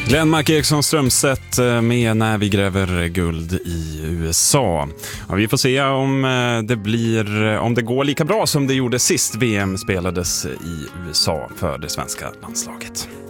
Glenmark Eriksson Strömstedt med När vi gräver guld i USA. Ja, vi får se om det går lika bra som det gjorde sist VM spelades i USA för det svenska landslaget.